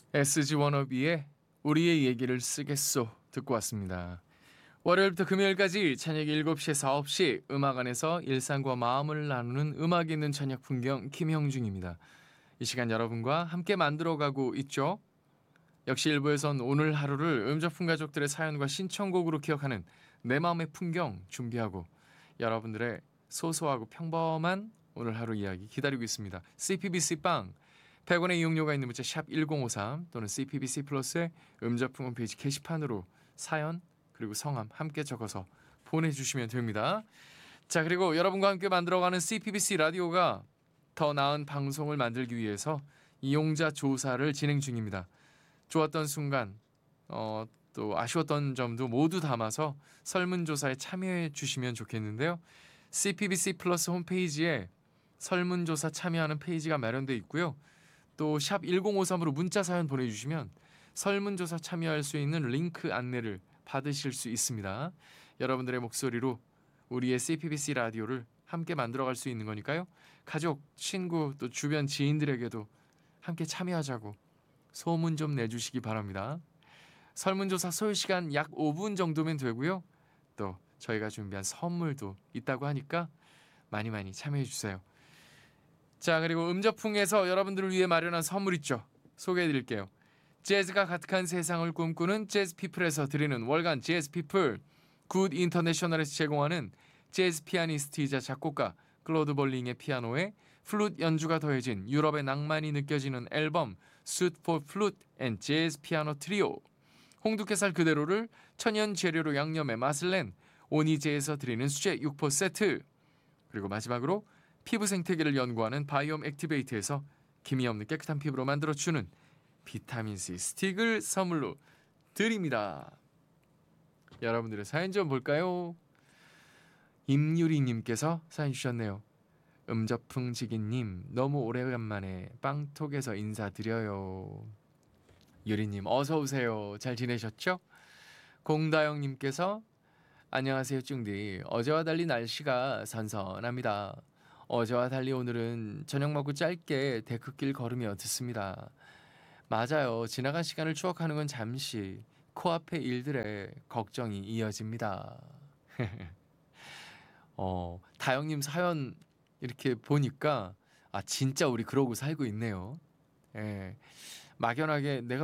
SG 워너비의 우리의 얘기를 쓰겠소 듣고 왔습니다. 월요일부터 금요일까지 저녁 7시에서 9시 음악 안에서 일상과 마음을 나누는 음악 있는 저녁 풍경 김형중입니다. 이 시간 여러분과 함께 만들어가고 있죠. 역시 일부에선 오늘 하루를 음저풍 가족들의 사연과 신청곡으로 기억하는 내 마음의 풍경 준비하고 여러분들의 소소하고 평범한 오늘 하루 이야기 기다리고 있습니다. CPBC 빵 100원의 이용료가 있는 문자 샵 1053 또는 CPBC 플러스의 음저풍 홈페이지 게시판으로 사연 그리고 성함 함께 적어서 보내주시면 됩니다. 자, 그리고 여러분과 함께 만들어가는 CPBC 라디오가 더 나은 방송을 만들기 위해서 이용자 조사를 진행 중입니다. 좋았던 순간 또 아쉬웠던 점도 모두 담아서 설문조사에 참여해 주시면 좋겠는데요. CPBC 플러스 홈페이지에 설문조사 참여하는 페이지가 마련되어 있고요. 또 샵 1053으로 문자 사연 보내주시면 설문조사 참여할 수 있는 링크 안내를 받으실 수 있습니다. 여러분들의 목소리로 우리의 CPBC 라디오를 함께 만들어갈 수 있는 거니까요. 가족, 친구, 또 주변 지인들에게도 함께 참여하자고 소문 좀 내주시기 바랍니다. 설문조사 소요시간 약 5분 정도면 되고요. 또 저희가 준비한 선물도 있다고 하니까 많이 많이 참여해주세요. 자, 그리고 음저풍에서 여러분들을 위해 마련한 선물 있죠. 소개해드릴게요. 재즈가 가득한 세상을 꿈꾸는 재즈피플에서 드리는 월간 재즈피플, 굿 인터내셔널에서 제공하는 재즈 피아니스트이자 작곡가 클로드 볼링의 피아노에 플룻 연주가 더해진 유럽의 낭만이 느껴지는 앨범 Suite for Flute and Jazz 피아노 트리오, 홍두깨살 그대로를 천연 재료로 양념해 맛을 낸 오니제에서 드리는 수제 육포 세트, 그리고 마지막으로 피부 생태계를 연구하는 바이옴 액티베이트에서 기미 없는 깨끗한 피부로 만들어주는 비타민C 스틱을 선물로 드립니다. 여러분들의 사연 좀 볼까요? 임유리님께서 사연 주셨네요. 음저풍지기님 너무 오래간만에 빵톡에서 인사드려요. 유리님 어서오세요. 잘 지내셨죠? 공다영님께서 안녕하세요 쭝디. 어제와 달리 날씨가 선선합니다. 어제와 달리 오늘은 저녁 먹고 짧게 데크길 걸으며 듣습니다. 맞아요. 지나간 시간을 추억하는 건 잠시, 코앞의 일들에 걱정이 이어집니다. 다영님 사연 이렇게 보니까 진짜 우리 그러고 살고 있네요. 예, 막연하게 내가